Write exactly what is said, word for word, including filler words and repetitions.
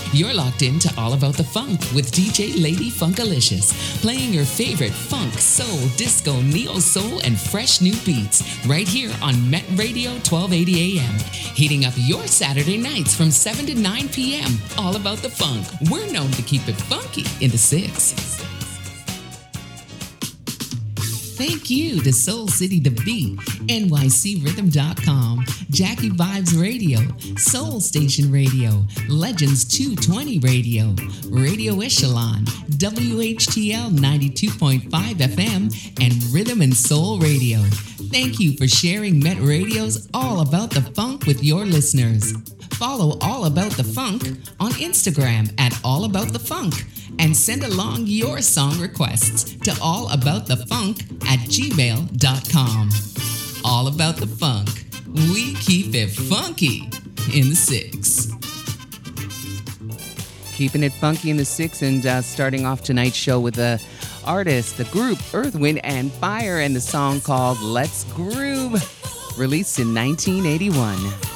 You're locked into All About the Funk with D J Lady Funkalicious, playing your favorite funk, soul, disco, neo-soul, and fresh new beats right here on Met Radio twelve eighty A M. Heating up your Saturday nights from seven to nine p.m. All About the Funk. We're known to keep it funky in the six. Thank you to Soul City The Beat, N Y C Rhythm dot com, Jackie Vibes Radio, Soul Station Radio, Legends two twenty Radio, Radio Echelon, W H T L ninety-two point five F M, and Rhythm and Soul Radio. Thank you for sharing Met Radio's All About the Funk with your listeners. Follow All About the Funk on Instagram at All About the Funk and send along your song requests to allaboutthefunk at gmail dot com. All About the Funk. We keep it funky in the six. Keeping it funky in the six, and uh, starting off tonight's show with the artist, the group Earth, Wind and Fire, and the song called Let's Groove, released in nineteen eighty-one.